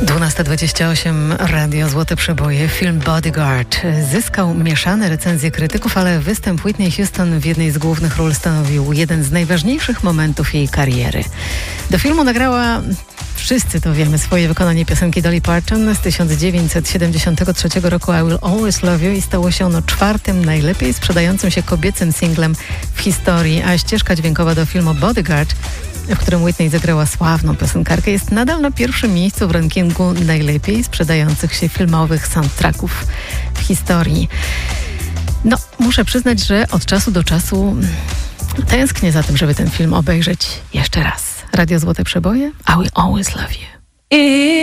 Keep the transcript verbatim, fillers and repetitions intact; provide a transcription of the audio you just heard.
dwunasta dwadzieścia osiem, Radio Złote Przeboje. Film Bodyguard zyskał mieszane recenzje krytyków, ale występ Whitney Houston w jednej z głównych ról stanowił jeden z najważniejszych momentów jej kariery. Do filmu nagrała, wszyscy to wiemy, swoje wykonanie piosenki Dolly Parton z tysiąc dziewięćset siedemdziesiątego trzeciego roku I Will Always Love You i stało się ono czwartym najlepiej sprzedającym się kobiecym singlem w historii, a ścieżka dźwiękowa do filmu Bodyguard, w którym Whitney zagrała sławną piosenkarkę, jest nadal na pierwszym miejscu w rankingu najlepiej sprzedających się filmowych soundtracków w historii. No, muszę przyznać, że od czasu do czasu tęsknię za tym, żeby ten film obejrzeć jeszcze raz. Radio Złote Przeboje, I Will Always Love You.